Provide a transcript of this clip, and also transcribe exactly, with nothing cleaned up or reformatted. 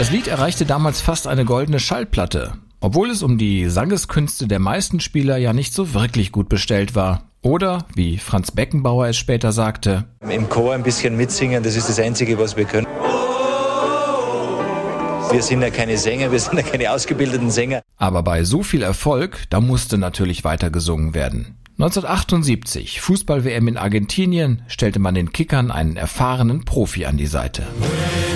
Das Lied erreichte damals fast eine goldene Schallplatte, obwohl es um die Sangeskünste der meisten Spieler ja nicht so wirklich gut bestellt war. Oder, wie Franz Beckenbauer es später sagte: Im Chor ein bisschen mitsingen, das ist das Einzige, was wir können. Wir sind ja keine Sänger, wir sind ja keine ausgebildeten Sänger. Aber bei so viel Erfolg, da musste natürlich weiter gesungen werden. neunzehnhundertachtundsiebzig, Fußball-W M in Argentinien, stellte man den Kickern einen erfahrenen Profi an die Seite.